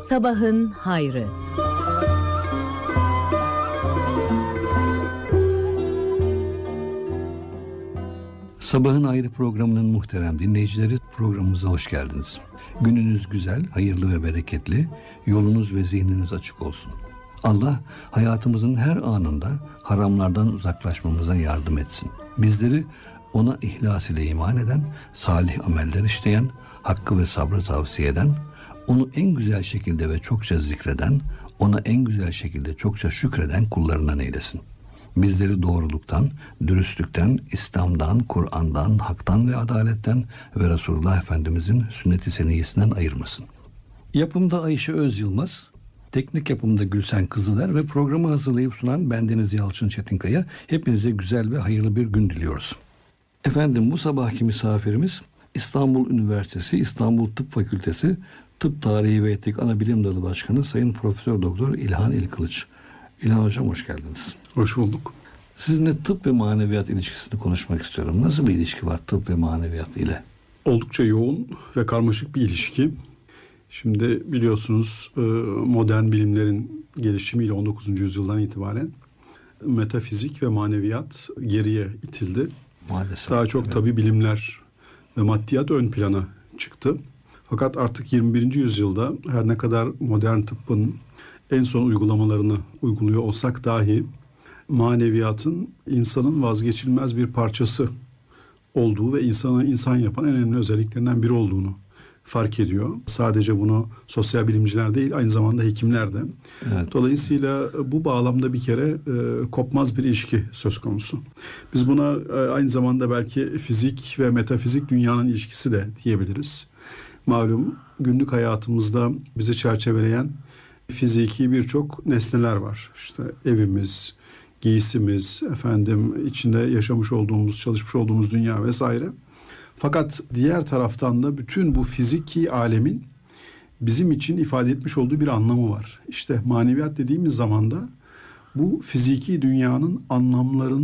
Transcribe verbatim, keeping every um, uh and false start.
Sabahın hayrı. Sabahın Hayrı programının muhterem dinleyicileri, programımıza hoş geldiniz. Gününüz güzel, hayırlı ve bereketli, yolunuz ve zihniniz açık olsun. Allah hayatımızın her anında haramlardan uzaklaşmamıza yardım etsin. Bizleri ona ihlas ile iman eden, salih ameller işleyen, hakkı ve sabrı tavsiye eden, onu en güzel şekilde ve çokça zikreden, ona en güzel şekilde çokça şükreden kullarından eylesin. Bizleri doğruluktan, dürüstlükten, İslam'dan, Kur'an'dan, haktan ve adaletten ve Resulullah Efendimizin sünnet-i seniyyesinden ayırmasın. Yapımda Ayşe Öz Yılmaz, teknik yapımda Gülsen Kızıler ve programı hazırlayıp sunan bendeniz Yalçın Çetinkaya. Hepinize güzel ve hayırlı bir gün diliyoruz. Efendim, bu sabahki misafirimiz İstanbul Üniversitesi İstanbul Tıp Fakültesi Tıp Tarihi ve Etik Anabilim Dalı Başkanı Sayın Profesör Doktor İlhan İlkılıç. İlhan Hocam, hoş geldiniz. Hoş bulduk. Sizinle tıp ve maneviyat ilişkisini konuşmak istiyorum. Nasıl bir ilişki var tıp ve maneviyat ile? Oldukça yoğun ve karmaşık bir ilişki. Şimdi biliyorsunuz modern bilimlerin gelişimiyle on dokuzuncu yüzyıldan itibaren metafizik ve maneviyat geriye itildi. Maalesef. Daha çok evet. tabii bilimler ve maddiyat ön plana çıktı. Fakat artık yirmi birinci yüzyılda her ne kadar modern tıbbın en son uygulamalarını uyguluyor olsak dahi maneviyatın insanın vazgeçilmez bir parçası olduğu ve insanı insan yapan en önemli özelliklerinden biri olduğunu fark ediyor. Sadece bunu sosyal bilimciler değil, aynı zamanda hekimler de. Evet. Dolayısıyla bu bağlamda bir kere e, kopmaz bir ilişki söz konusu. Biz buna e, aynı zamanda belki fizik ve metafizik dünyanın ilişkisi de diyebiliriz. Malum günlük hayatımızda bizi çerçeveleyen fiziki birçok nesneler var. İşte evimiz, giysimiz, efendim içinde yaşamış olduğumuz, çalışmış olduğumuz dünya vesaire. Fakat diğer taraftan da bütün bu fiziki alemin bizim için ifade etmiş olduğu bir anlamı var. İşte maneviyat dediğimiz zaman da bu fiziki dünyanın anlamlarını